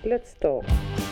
Let's talk.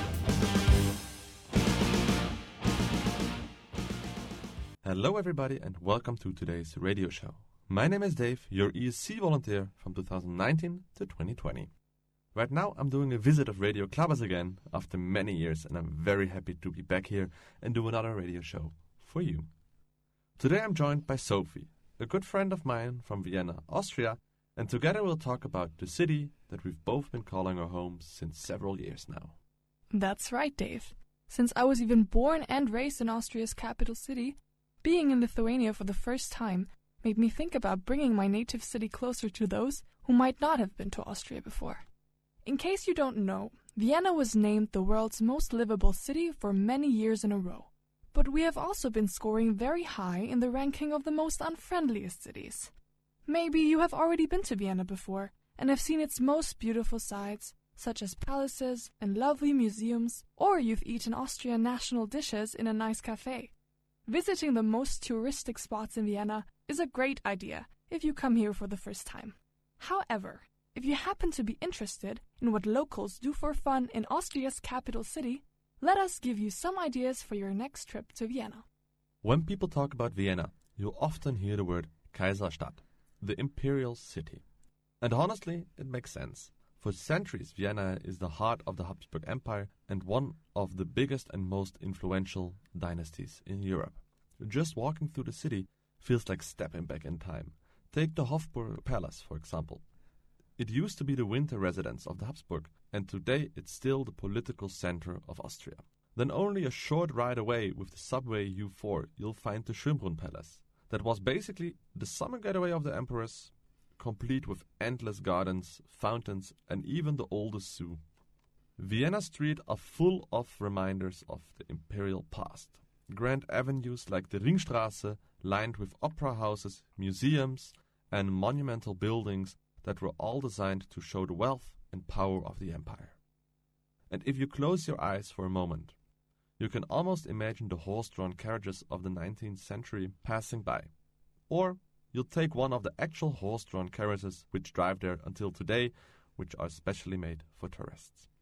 Hello everybody and welcome to today's radio show. My name is Dave, your ESC volunteer from 2019 to 2020. Right now I'm doing a visit of Radio Clubbers again after many years, and I'm very happy to be back here and do another radio show for you. Today I'm joined by Sophie, a good friend of mine from Vienna, Austria, and together we'll talk about the city that we've both been calling our home since several years now. That's right, Dave. Since I was even born and raised in Austria's capital city, being in Lithuania for the first time made me think about bringing my native city closer to those who might not have been to Austria before. In case you don't know, Vienna was named the world's most livable city for many years in a row. But we have also been scoring very high in the ranking of the most unfriendliest cities. Maybe you have already been to Vienna before and have seen its most beautiful sights, such as palaces and lovely museums, or you've eaten Austrian national dishes in a nice cafe. Visiting the most touristic spots in Vienna is a great idea if you come here for the first time. However, if you happen to be interested in what locals do for fun in Austria's capital city, let us give you some ideas for your next trip to Vienna. When people talk about Vienna, you'll often hear the word Kaiserstadt, the imperial city. And honestly, it makes sense. For centuries, Vienna is the heart of the Habsburg Empire and one of the biggest and most influential dynasties in Europe. Just walking through the city feels like stepping back in time. Take the Hofburg Palace, for example. It used to be the winter residence of the Habsburg, and today it's still the political center of Austria. Then only a short ride away with the subway U4, you'll find the Schönbrunn Palace. That was basically the summer getaway of the emperors, complete with endless gardens, fountains, and even the oldest zoo. Vienna Street are full of reminders of the imperial past. Grand avenues like the Ringstraße, lined with opera houses, museums, and monumental buildings that were all designed to show the wealth and power of the empire. And if you close your eyes for a moment, you can almost imagine the horse-drawn carriages of the 19th century passing by. Or you'll take one of the actual horse-drawn carriages which drive there until today, which are specially made for tourists.